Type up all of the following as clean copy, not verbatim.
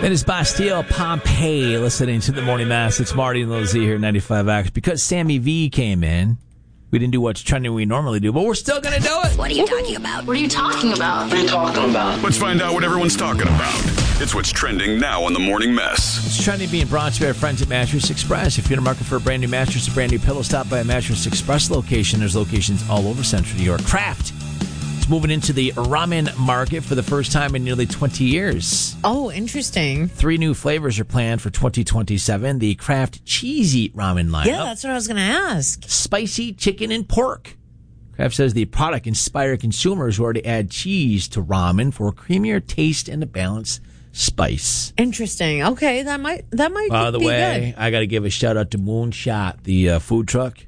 It is Bastille Pompeii listening to the Morning Mass. It's Marty and Lil Z here at 95X. Because Sammy V came in, we didn't do what's trending we normally do, but we're still going to do it. What are you talking about? What are you talking about? What are you talking about? Let's find out what everyone's talking about. It's what's trending now on the Morning Mess. It's trending being brought to you by our friends at Mattress Express. If you're in the market for a brand new mattress, a brand new pillow, stop by a Mattress Express location. There's locations all over Central New York. Kraft is moving into the ramen market for the first time in nearly 20 years. Oh, interesting. 3 new flavors are planned for 2027. The Kraft Cheesy Ramen lineup. Yeah, that's what I was going to ask. Spicy chicken and pork. Kraft says the product inspired consumers who already add cheese to ramen for a creamier taste and a balanced spice. Interesting. Okay, that might By the be way, good. I got to give a shout out to Moonshot, the food truck.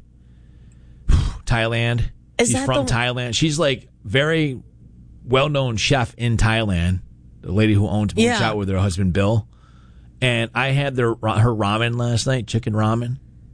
Thailand. Is She's that from the- Thailand. She's like very well-known chef in Thailand. The lady who owns Moonshot Yeah. with her husband Bill. And I had her ramen last night, chicken ramen.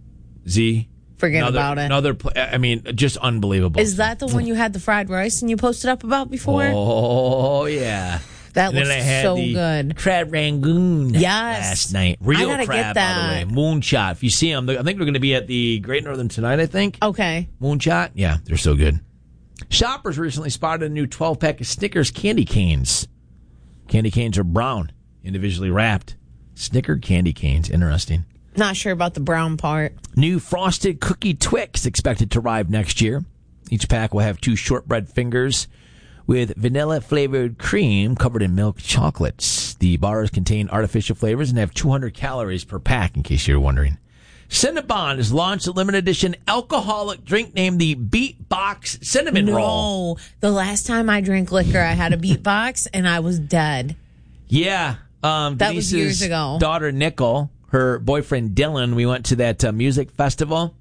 Z. Forget about it. I mean, just unbelievable. Is that the one you had the fried rice and you posted up about before? Oh, yeah. That And then looks I had so the good. crab rangoon Yes. last night. Real I gotta crab, get that. by the way. Moonshot. If you see them, I think they're going to be at the Great Northern tonight, I think. Okay. Moonshot. Yeah, they're so good. Shoppers recently spotted a new 12-pack of Snickers candy canes. Candy canes are brown, individually wrapped. Snicker candy canes. Interesting. Not sure about the brown part. New Frosted Cookie Twix expected to arrive next year. Each pack will have 2 shortbread fingers with vanilla-flavored cream covered in milk chocolates. The bars contain artificial flavors and have 200 calories per pack, in case you're wondering. Cinnabon has launched a limited edition alcoholic drink named the Beatbox Cinnamon Roll. No. The last time I drank liquor, I had a beatbox and I was dead. Yeah. That was years ago. Daughter, Nicole, her boyfriend, Dylan, we went to that music festival,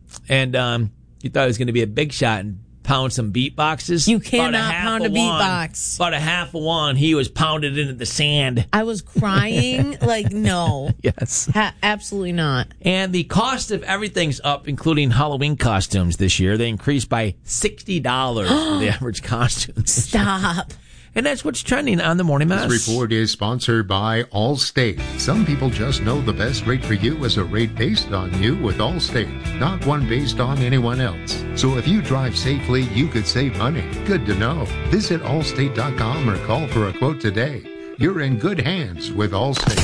and he thought it was going to be a big shot and pound some beatboxes. You cannot pound a beatbox. About a half of one, he was pounded into the sand. I was crying. Like, no. Yes. Absolutely not. And the cost of everything's up, including Halloween costumes this year. They increased by $60 for the average costumes. Stop. And that's what's trending on the Morning Mass. This report is sponsored by Allstate. Some people just know the best rate for you is a rate based on you with Allstate, not one based on anyone else. So if you drive safely, you could save money. Good to know. Visit allstate.com or call for a quote today. You're in good hands with Allstate.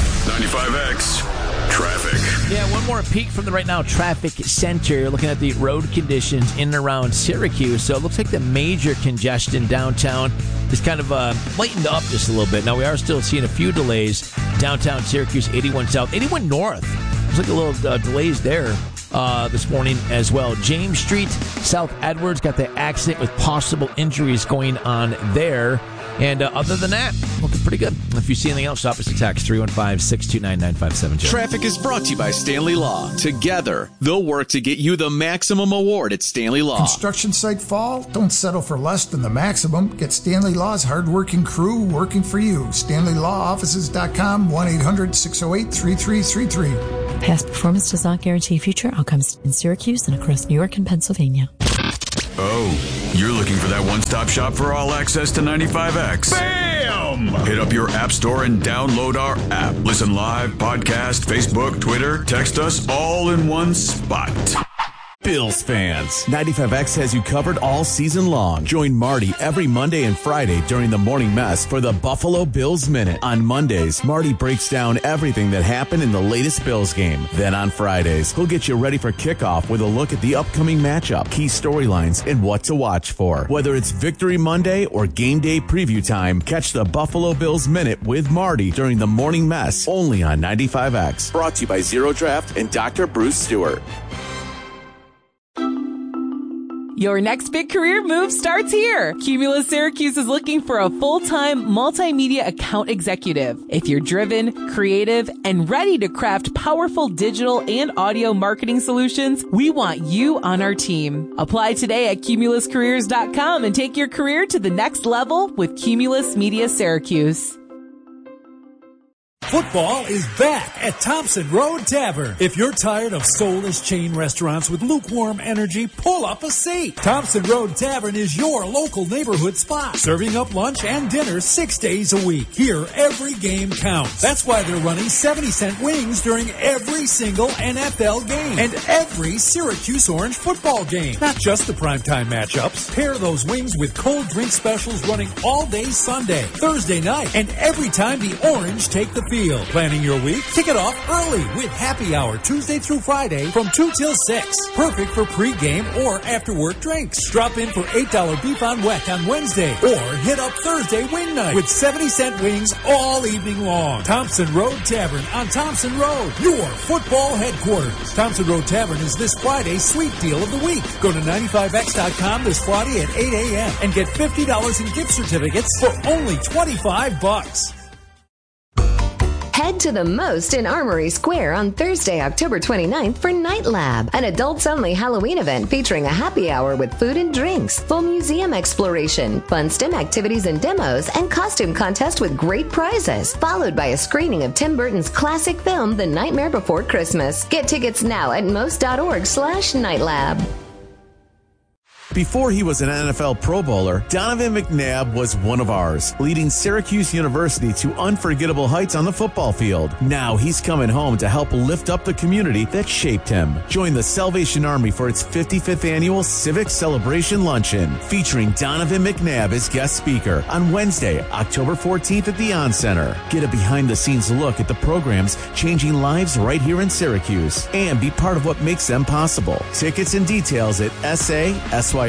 95X Traffic. Yeah, one more peek from the Right Now Traffic Center. Looking at the road conditions in and around Syracuse. So it looks like the major congestion downtown is kind of lightened up just a little bit. Now, we are still seeing a few delays. Downtown Syracuse, 81 South, 81 North. There's like a little delays there this morning as well. James Street, South Edwards, got the accident with possible injuries going on there. And other than that, looking pretty good. If you see anything else, stop us a text, 315-629-9570. Traffic is brought to you by Stanley Law. Together, they'll work to get you the maximum award at Stanley Law. Construction site fall? Don't settle for less than the maximum. Get Stanley Law's hardworking crew working for you. StanleyLawOffices.com, 1-800-608-3333. Past performance does not guarantee future outcomes in Syracuse and across New York and Pennsylvania. Oh, you're looking for that one-stop shop for all access to 95X. Bam! Hit up your app store and download our app. Listen live, podcast, Facebook, Twitter, text us all in one spot. Bills fans, 95X has you covered all season long. Join Marty every Monday and Friday during the Morning Mess for the Buffalo Bills Minute. On Mondays, Marty breaks down everything that happened in the latest Bills game. Then on Fridays, he'll get you ready for kickoff with a look at the upcoming matchup, key storylines, and what to watch for. Whether it's Victory Monday or game day preview time, catch the Buffalo Bills Minute with Marty during the Morning Mess, only on 95X. Brought to you by Zero Draft and Dr. Bruce Stewart. Your next big career move starts here. Cumulus Syracuse is looking for a full-time multimedia account executive. If you're driven, creative, and ready to craft powerful digital and audio marketing solutions, we want you on our team. Apply today at cumuluscareers.com and take your career to the next level with Cumulus Media Syracuse. Football is back at Thompson Road Tavern. If you're tired of soulless chain restaurants with lukewarm energy, pull up a seat. Thompson Road Tavern is your local neighborhood spot, serving up lunch and dinner 6 days a week. Here, every game counts. That's why they're running 70-cent wings during every single NFL game and every Syracuse Orange football game. Not just the primetime matchups. Pair those wings with cold drink specials running all day Sunday, Thursday night, and every time the Orange take the field. Planning your week? Kick it off early with happy hour Tuesday through Friday from 2 till 6. Perfect for pre-game or after-work drinks. Drop in for $8 beef on wet on Wednesday or hit up Thursday wing night with 70-cent wings all evening long. Thompson Road Tavern on Thompson Road, your football headquarters. Thompson Road Tavern is this Friday's sweet deal of the week. Go to 95x.com this Friday at 8 a.m. and get $50 in gift certificates for only $25. Head to the Most in Armory Square on Thursday, October 29th for Night Lab, an adults-only Halloween event featuring a happy hour with food and drinks, full museum exploration, fun STEM activities and demos, and costume contest with great prizes, followed by a screening of Tim Burton's classic film, The Nightmare Before Christmas. Get tickets now at most.org/nightlab. Before he was an NFL Pro Bowler, Donovan McNabb was one of ours, leading Syracuse University to unforgettable heights on the football field. Now he's coming home to help lift up the community that shaped him. Join the Salvation Army for its 55th annual Civic Celebration Luncheon, featuring Donovan McNabb as guest speaker on Wednesday, October 14th at the On Center. Get a behind-the-scenes look at the programs changing lives right here in Syracuse and be part of what makes them possible. Tickets and details at SASY.org.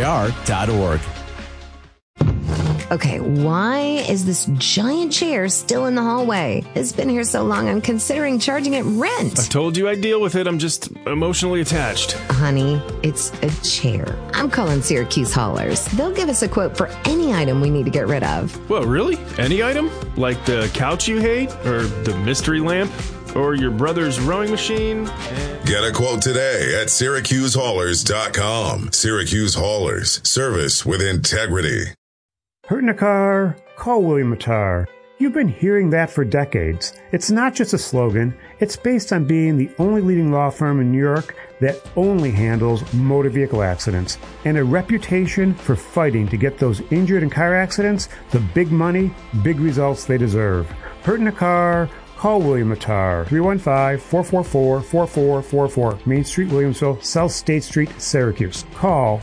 Okay, why is this giant chair still in the hallway? It's been here so long, I'm considering charging it rent. I told you I'd deal with it. I'm just emotionally attached. Honey, it's a chair. I'm calling Syracuse Haulers. They'll give us a quote for any item we need to get rid of. Whoa, really? Any item? Like the couch you hate? Or the mystery lamp? Or your brother's rowing machine? Get a quote today at SyracuseHaulers.com. Syracuse Haulers. Service with integrity. Hurt in a car? Call William Attar. You've been hearing that for decades. It's not just a slogan. It's based on being the only leading law firm in New York that only handles motor vehicle accidents, and a reputation for fighting to get those injured in car accidents the big money, big results they deserve. Hurt in a car? Call William Attar, 315-444-4444, Main Street, Williamsville, South State Street, Syracuse. Call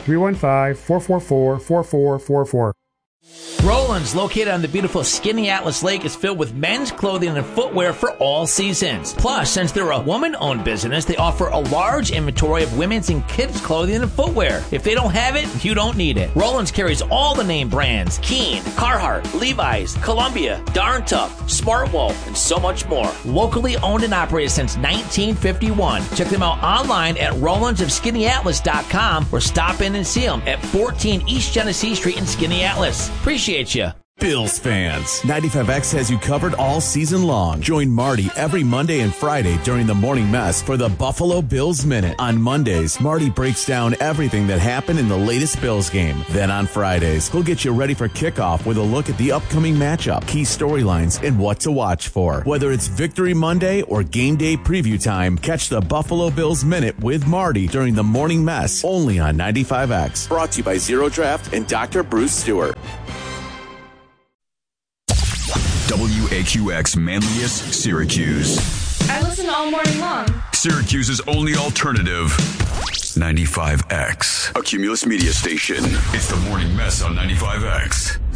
315-444-4444. Roland's, located on the beautiful Skinny Atlas Lake, is filled with men's clothing and footwear for all seasons. Plus, since they're a woman-owned business, they offer a large inventory of women's and kids' clothing and footwear. If they don't have it, you don't need it. Roland's carries all the name brands: Keen, Carhartt, Levi's, Columbia, Darn Tough, Smartwool, and so much more. Locally owned and operated since 1951. Check them out online at RolandsofSkinnyAtlas.com or stop in and see them at 14 East Genesee Street in Skinny Atlas. Appreciate you. Bills fans, 95X has you covered all season long. Join Marty every Monday and Friday during the Morning Mess for the Buffalo Bills Minute. On Mondays, Marty breaks down everything that happened in the latest Bills game. Then on Fridays, he'll get you ready for kickoff with a look at the upcoming matchup, key storylines, and what to watch for. Whether it's Victory Monday or game day preview time, catch the Buffalo Bills Minute with Marty during the Morning Mess, only on 95X. Brought to you by Zero Draft and Dr. Bruce Stewart. WAQX Manlius, Syracuse. I listen all morning long. Syracuse's only alternative, 95X. A Cumulus media station. It's the Morning Mess on 95X.